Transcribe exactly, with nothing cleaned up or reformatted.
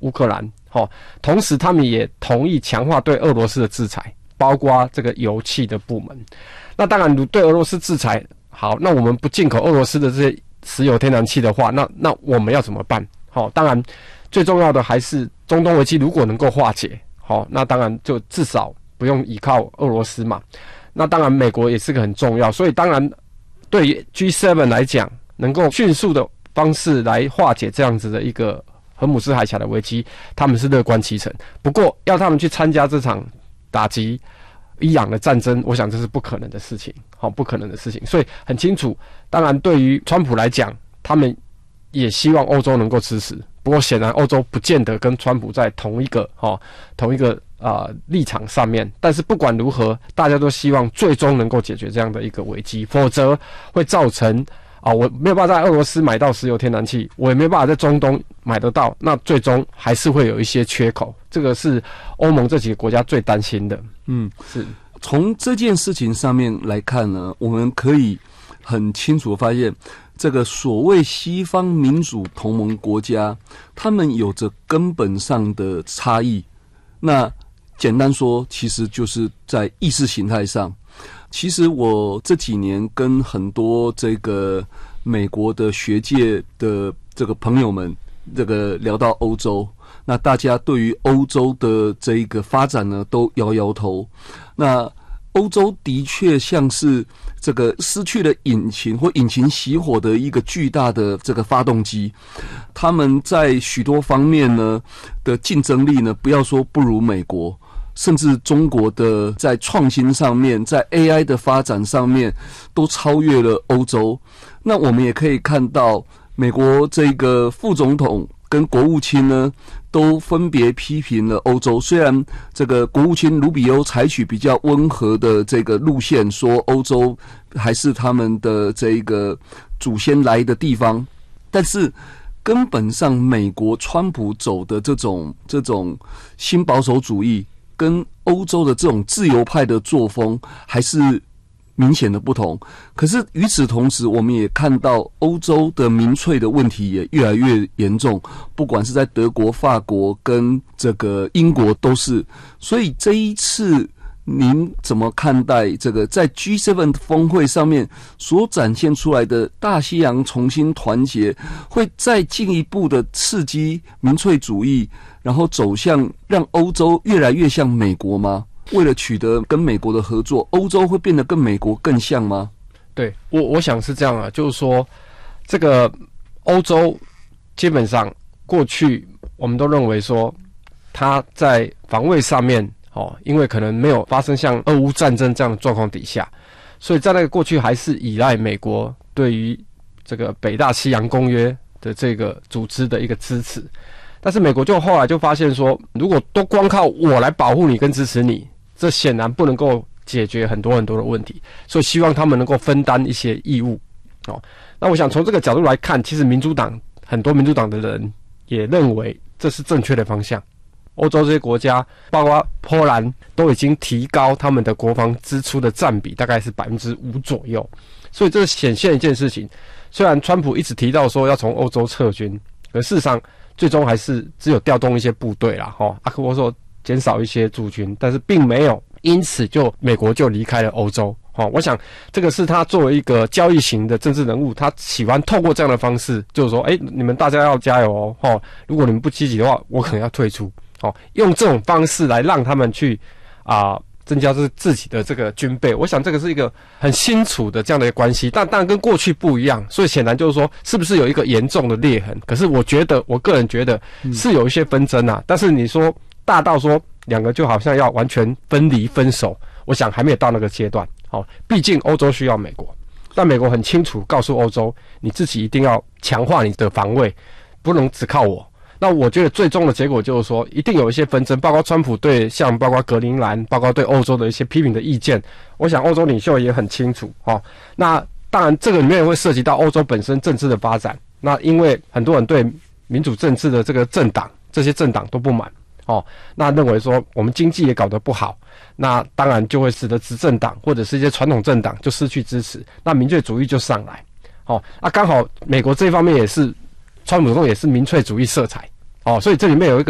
乌克兰，哦，同时他们也同意强化对俄罗斯的制裁，包括这个油气的部门。那当然，如对俄罗斯制裁，好，那我们不进口俄罗斯的这些石油、天然气的话，那那我们要怎么办？好、哦，当然最重要的还是中东危机如果能够化解，好、哦，那当然就至少不用依靠俄罗斯嘛。那当然，美国也是个很重要，所以当然对于 G 七 来讲，能够迅速的方式来化解这样子的一个荷姆斯海峡的危机，他们是乐观其成。不过，要他们去参加这场打击伊朗的战争，我想这是不可能的事情，好，不可能的事情。所以很清楚，当然对于川普来讲，他们也希望欧洲能够支持。不过显然，欧洲不见得跟川普在同一个哈同一个啊、呃、立场上面。但是不管如何，大家都希望最终能够解决这样的一个危机，否则会造成啊，我没有办法在俄罗斯买到石油天然气，我也没有办法在中东买得到，那最终还是会有一些缺口，这个是欧盟这几个国家最担心的。嗯，是从这件事情上面来看呢，我们可以很清楚地发现，这个所谓西方民主同盟国家，他们有着根本上的差异。那简单说，其实就是在意识形态上。其实我这几年跟很多这个美国的学界的这个朋友们，这个聊到欧洲，那大家对于欧洲的这一个发展呢，都摇摇头。那欧洲的确像是这个失去了引擎或引擎熄火的一个巨大的这个发动机，他们在许多方面呢的竞争力呢，不要说不如美国，甚至中国的在创新上面，在 A I 的发展上面都超越了欧洲。那我们也可以看到，美国这个副总统跟国务卿呢，都分别批评了欧洲。虽然这个国务卿卢比欧采取比较温和的这个路线，说欧洲还是他们的这个祖先来的地方，但是根本上美国川普走的这种这种新保守主义，跟欧洲的这种自由派的作风还是明显的不同。可是与此同时，我们也看到欧洲的民粹的问题也越来越严重，不管是在德国、法国跟这个英国都是。所以这一次您怎么看待这个在 G 七 峰会上面所展现出来的大西洋重新团结，会再进一步的刺激民粹主义，然后走向让欧洲越来越像美国吗？为了取得跟美国的合作，欧洲会变得跟美国更像吗？ 对，我我想是这样啊，就是说，这个欧洲基本上过去我们都认为说，它在防卫上面哦，因为可能没有发生像俄乌战争这样的状况底下，所以在那个过去还是依赖美国对于这个北大西洋公约的这个组织的一个支持。但是美国就后来就发现说，如果都光靠我来保护你跟支持你，这显然不能够解决很多很多的问题，所以希望他们能够分担一些义务。哦，那我想从这个角度来看，其实民主党很多民主党的人也认为这是正确的方向。欧洲这些国家，包括波兰，都已经提高他们的国防支出的占比，大概是百分之五左右。所以这显现一件事情，虽然川普一直提到说要从欧洲撤军，可事实上最终还是只有调动一些部队啦，哈，阿克波说减少一些驻军，但是并没有因此就美国就离开了欧洲。哦，我想这个是他作为一个交易型的政治人物，他喜欢透过这样的方式，就是说，哎，你们大家要加油哦，哦，如果你们不积极的话，我可能要退出。哦，用这种方式来让他们去啊、呃、增加自己的这个军备，我想这个是一个很清楚的这样的一个关系，但当然跟过去不一样，所以显然就是说，是不是有一个严重的裂痕？可是我觉得，我个人觉得是有一些纷争啊，嗯、但是你说大到说两个就好像要完全分离分手，我想还没有到那个阶段。好，毕竟欧洲需要美国，但美国很清楚告诉欧洲，你自己一定要强化你的防卫，不能只靠我。那我觉得最终的结果就是说，一定有一些纷争，包括川普对像包括格陵兰，包括对欧洲的一些批评的意见，我想欧洲领袖也很清楚。哦，那当然这个里面也会涉及到欧洲本身政治的发展。那因为很多人对民主政治的这个政党，这些政党都不满，哦，那认为说我们经济也搞得不好，那当然就会使得执政党或者是一些传统政党就失去支持，那民粹主义就上来。哦，那刚好美国这一方面也是川普总统也是民粹主义色彩。哦，所以这里面有一个